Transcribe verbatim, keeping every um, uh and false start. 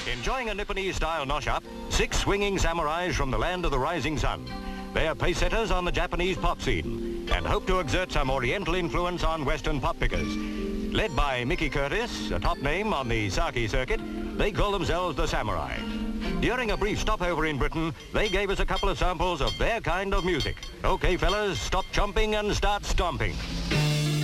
Enjoying a Nipponese-style nosh-up, six swinging samurais from the land of the rising sun. They are pace-setters on the Japanese pop scene and hope to exert some oriental influence on Western pop pickers. Led by Mickey Curtis, a top name on the Saki circuit, they call themselves the Samurai. During a brief stopover in Britain, they gave us a couple of samples of their kind of music. Okay, fellas, stop chomping and start stomping.